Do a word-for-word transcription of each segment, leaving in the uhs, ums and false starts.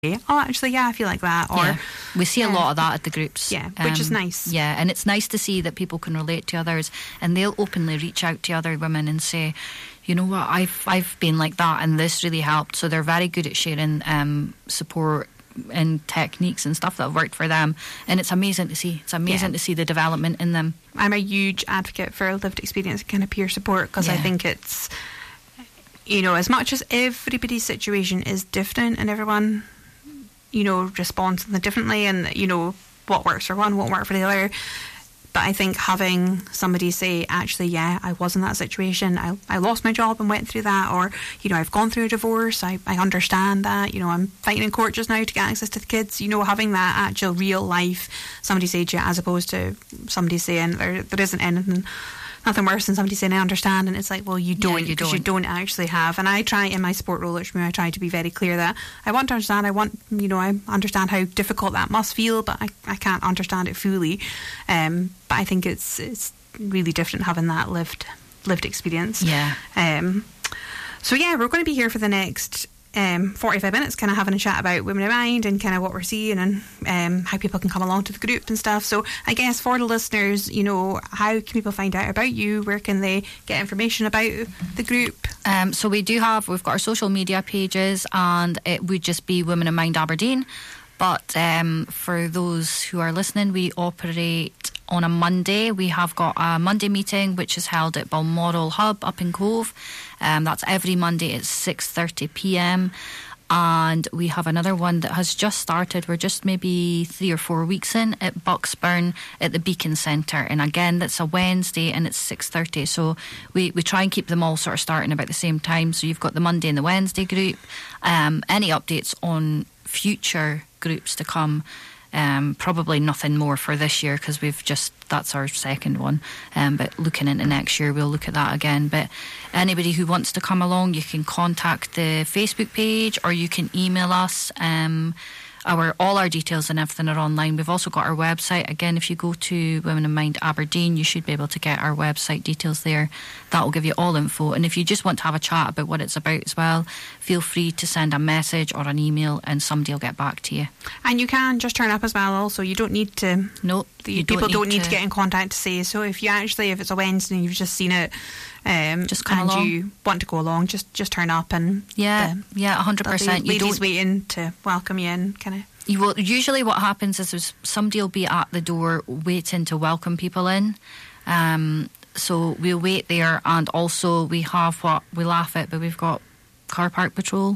oh, actually, yeah, I feel like that. Or yeah. We see yeah. a lot of that at the groups. Yeah, which um, is nice. Yeah, and it's nice to see that people can relate to others, and they'll openly reach out to other women and say, you know what, I've I've been like that, and this really helped. So they're very good at sharing um, support and techniques and stuff that have worked for them, and it's amazing to see. It's amazing yeah. to see the development in them. I'm a huge advocate for lived experience and kind of peer support, because yeah. I think it's, you know, as much as everybody's situation is different and everyone, you know, responds differently, and, you know, what works for one won't work for the other. But I think having somebody say, actually, yeah, I was in that situation, I, I lost my job and went through that, or, you know, I've gone through a divorce, I, I understand that, you know, I'm fighting in court just now to get access to the kids, you know, having that actual real life, somebody say to you, as opposed to somebody saying there, there isn't anything, nothing worse than somebody saying I understand, and it's like, well, you don't, yeah, you because don't. you don't actually have. And I try in my sport role at Shmoo, I try to be very clear that I want to understand, I want, you know, I understand how difficult that must feel, but I, I can't understand it fully. Um, but I think it's it's really different having that lived lived experience. Yeah. Um. So yeah, we're going to be here for the next Um, forty-five minutes, kind of having a chat about Women in Mind and kind of what we're seeing, and um, how people can come along to the group and stuff. So I guess for the listeners, you know, how can people find out about you? Where can they get information about the group? Um, so we do have, we've got our social media pages, and it would just be Women in Mind Aberdeen. But um, for those who are listening, we operate on a Monday. We have got a Monday meeting which is held at Balmoral Hub up in Cove. Um, that's every Monday at six thirty p m. And we have another one that has just started. We're just maybe three or four weeks in at Bucksburn at the Beacon Centre. And again, that's a Wednesday and it's six thirty. So we, we try and keep them all sort of starting about the same time. So you've got the Monday and the Wednesday group. Um, any updates on future groups to come? Um, probably nothing more for this year, because we've just, that's our second one, um, but looking into next year we'll look at that again. But anybody who wants to come along, you can contact the Facebook page, or you can email us. um, Our all our details and everything are online. We've also got our website. Again, if you go to Women in Mind Aberdeen, you should be able to get our website details there. That will give you all info. And if you just want to have a chat about what it's about as well, feel free to send a message or an email, and somebody will get back to you. And you can just turn up as well. Also, you don't need to. No, you people don't don't need need to, to get in contact to say. So if you actually, if it's a Wednesday and you've just seen it, um, just come and along. you want to go along, just just turn up, and yeah, the, yeah, a hundred percent. You ladies don't waiting to welcome you in, kind of. You will, usually what happens is, is somebody will be at the door waiting to welcome people in. Um, so we'll wait there, and also we have what we laugh at, but we've got car park patrol.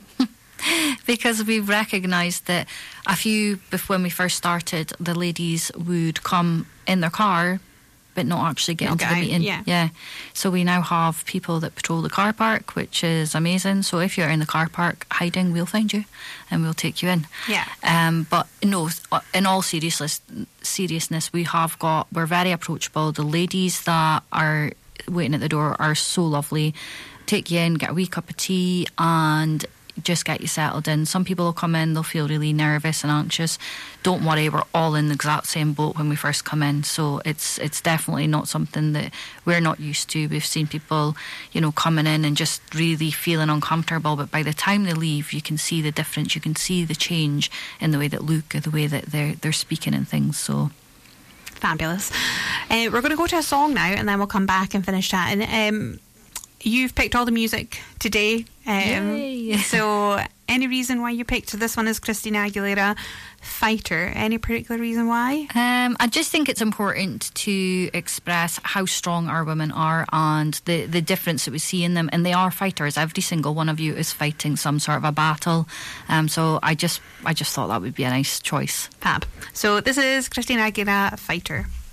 Because we've recognised that a few, when we first started, the ladies would come in their car but not actually get Not into get the out, meeting. yeah. yeah. So we now have people that patrol the car park, which is amazing. So if you're in the car park hiding, we'll find you and we'll take you in. Yeah. Um, but no, in all seriousness, seriousness, we have got, we're very approachable. The ladies that are waiting at the door are so lovely. Take you in, get a wee cup of tea, and just get you settled in. Some people will come in, they'll feel really nervous and anxious. Don't worry, we're all in the exact same boat when we first come in, so it's it's definitely not something that we're not used to. We've seen people, you know, coming in and just really feeling uncomfortable, but by the time they leave, you can see the difference, you can see the change in the way that look, the way that they're they're speaking and things. So fabulous. Uh, we're going to go to a song now, and then we'll come back and finish chatting. Um, You've picked all the music today. Um, Yay. So any reason why you picked this one is Christina Aguilera, Fighter? Any particular reason why? Um, I just think it's important to express how strong our women are and the, the difference that we see in them. And they are fighters. Every single one of you is fighting some sort of a battle. Um, so I just, I just thought that would be a nice choice. Fab. So this is Christina Aguilera, Fighter.